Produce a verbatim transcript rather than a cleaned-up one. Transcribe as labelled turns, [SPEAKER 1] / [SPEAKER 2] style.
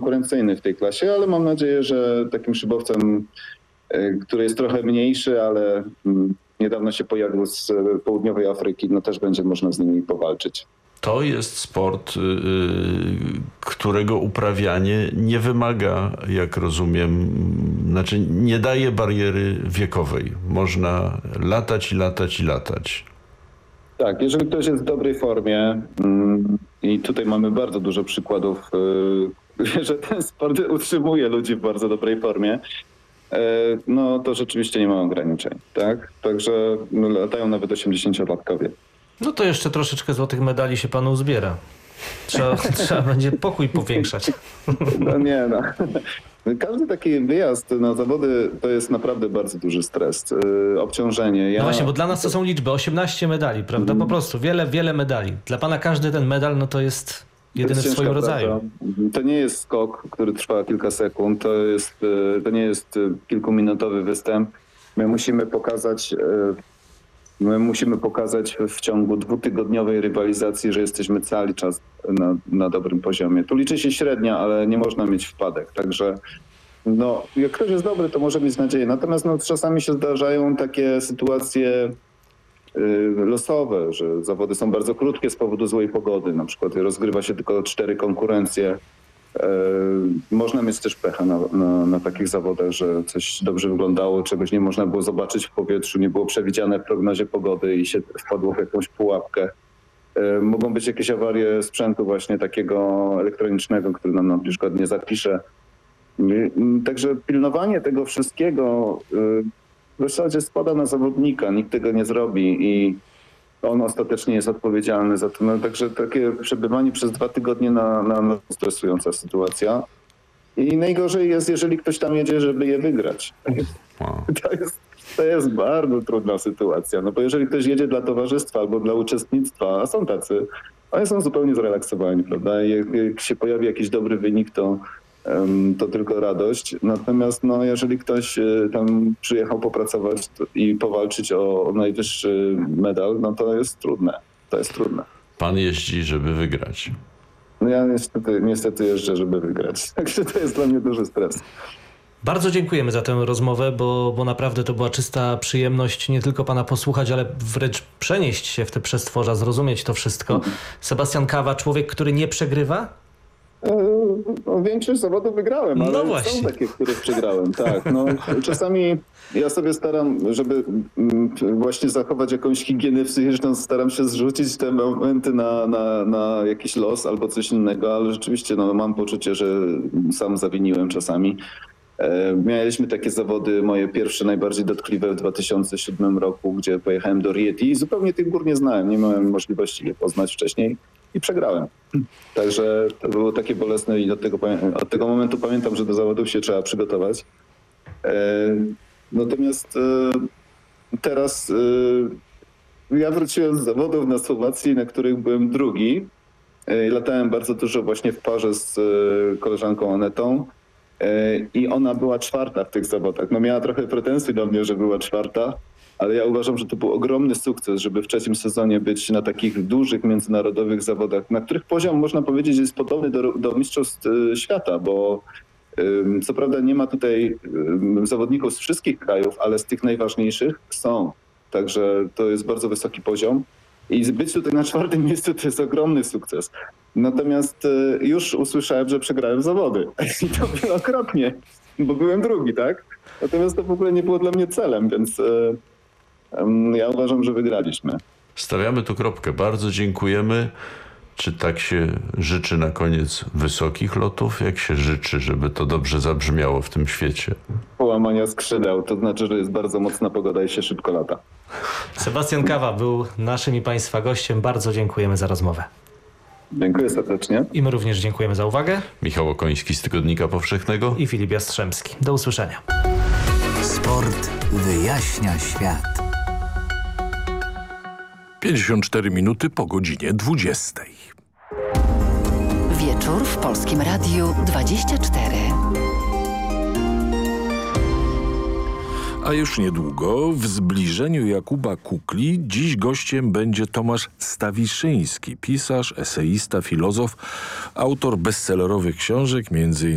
[SPEAKER 1] konkurencyjny w tej klasie, ale mam nadzieję, że takim szybowcem, który jest trochę mniejszy, ale niedawno się pojawił z południowej Afryki, no też będzie można z nimi powalczyć.
[SPEAKER 2] To jest sport, yy, którego uprawianie nie wymaga, jak rozumiem, znaczy nie daje bariery wiekowej. Można latać i latać i latać.
[SPEAKER 1] Tak, jeżeli ktoś jest w dobrej formie yy, i tutaj mamy bardzo dużo przykładów, yy, że ten sport utrzymuje ludzi w bardzo dobrej formie, yy, no to rzeczywiście nie ma ograniczeń, tak? Także no, latają nawet osiemdziesięciolatkowie.
[SPEAKER 3] No to jeszcze troszeczkę złotych medali się panu uzbiera. Trzeba, trzeba będzie pokój powiększać.
[SPEAKER 1] No nie, no. Każdy taki wyjazd na zawody to jest naprawdę bardzo duży stres, yy, obciążenie. Ja...
[SPEAKER 3] No właśnie, bo dla nas to są liczby. osiemnaście medali, prawda? Po prostu wiele, wiele medali. Dla pana każdy ten medal, no to jest jedyny w swoim rodzaju.
[SPEAKER 1] To nie jest skok, który trwa kilka sekund. To, jest, to nie jest kilkuminutowy występ. My musimy pokazać... Yy, My musimy pokazać w ciągu dwutygodniowej rywalizacji, że jesteśmy cały czas na, na dobrym poziomie. Tu liczy się średnia, ale nie można mieć wpadek. Także no, jak ktoś jest dobry, to może mieć nadzieję. Natomiast no, czasami się zdarzają takie sytuacje y, losowe, że zawody są bardzo krótkie z powodu złej pogody. Na przykład rozgrywa się tylko cztery konkurencje. Można mieć też pecha na, na, na takich zawodach, że coś dobrze wyglądało, czegoś nie można było zobaczyć w powietrzu, nie było przewidziane w prognozie pogody i się wpadło w jakąś pułapkę. Mogą być jakieś awarie sprzętu właśnie takiego elektronicznego, który nam na przykład nie zapisze. Także pilnowanie tego wszystkiego w zasadzie spada na zawodnika, nikt tego nie zrobi i on ostatecznie jest odpowiedzialny za to. No, także takie przebywanie przez dwa tygodnie na, na, na stresująca sytuacja. I najgorzej jest, jeżeli ktoś tam jedzie, żeby je wygrać.
[SPEAKER 2] Wow. To
[SPEAKER 1] jest, to jest bardzo trudna sytuacja. No bo jeżeli ktoś jedzie dla towarzystwa albo dla uczestnictwa, a są tacy, oni są zupełnie zrelaksowani, prawda? I jak, jak się pojawi jakiś dobry wynik, to to tylko radość. Natomiast no, jeżeli ktoś tam przyjechał popracować i powalczyć o, o najwyższy medal, no to jest trudne. To jest trudne.
[SPEAKER 2] Pan jeździ, żeby wygrać.
[SPEAKER 1] No ja niestety, niestety jeżdżę, żeby wygrać. Także to jest dla mnie duży stres.
[SPEAKER 3] Bardzo dziękujemy za tę rozmowę, bo, bo naprawdę to była czysta przyjemność nie tylko pana posłuchać, ale wręcz przenieść się w te przestworza, zrozumieć to wszystko. Mhm. Sebastian Kawa, człowiek, który nie przegrywa?
[SPEAKER 1] No, większość zawodów wygrałem, ale
[SPEAKER 3] no właśnie.
[SPEAKER 1] Są takie, których przegrałem. Tak, no, czasami ja sobie staram, żeby właśnie zachować jakąś higienę psychiczną, staram się zrzucić te momenty na, na, na jakiś los albo coś innego, ale rzeczywiście no, mam poczucie, że sam zawiniłem czasami. Mieliśmy takie zawody, moje pierwsze, najbardziej dotkliwe w dwa tysiące siódmym roku, gdzie pojechałem do Rieti i zupełnie tych gór nie znałem, nie miałem możliwości je poznać wcześniej i przegrałem. Także to było takie bolesne i od tego, od tego momentu pamiętam, że do zawodów się trzeba przygotować. Natomiast teraz ja wróciłem z zawodów na Słowacji, na których byłem drugi. Latałem bardzo dużo właśnie w parze z koleżanką Anetą. I ona była czwarta w tych zawodach. No miała trochę pretensji do mnie, że była czwarta, ale ja uważam, że to był ogromny sukces, żeby w trzecim sezonie być na takich dużych międzynarodowych zawodach, na których poziom można powiedzieć jest podobny do, do mistrzostw świata, bo um, co prawda nie ma tutaj um, zawodników z wszystkich krajów, ale z tych najważniejszych są. Także to jest bardzo wysoki poziom. I być tutaj na czwartym miejscu to jest ogromny sukces. Natomiast y, już usłyszałem, że przegrałem zawody. I to wielokrotnie, bo byłem drugi, tak? Natomiast to w ogóle nie było dla mnie celem, więc y, y, ja uważam, że wygraliśmy.
[SPEAKER 2] Stawiamy tu kropkę. Bardzo dziękujemy. Czy tak się życzy na koniec wysokich lotów? Jak się życzy, żeby to dobrze zabrzmiało w tym świecie?
[SPEAKER 1] Połamania skrzydeł, to znaczy, że jest bardzo mocna pogoda i się szybko lata.
[SPEAKER 3] Sebastian Kawa był naszym i państwa gościem. Bardzo dziękujemy za rozmowę.
[SPEAKER 1] Dziękuję serdecznie.
[SPEAKER 3] I my również dziękujemy za uwagę.
[SPEAKER 2] Michał Okoński z Tygodnika Powszechnego
[SPEAKER 3] i Filip Jastrzębski. Do usłyszenia.
[SPEAKER 4] Sport wyjaśnia świat.
[SPEAKER 5] pięćdziesiąt cztery minuty po godzinie dwudziestej.
[SPEAKER 6] Wieczór w Polskim Radiu dwadzieścia cztery.
[SPEAKER 5] A już niedługo w zbliżeniu Jakuba Kukli dziś gościem będzie Tomasz Stawiszyński, pisarz, eseista, filozof, autor bestsellerowych książek, między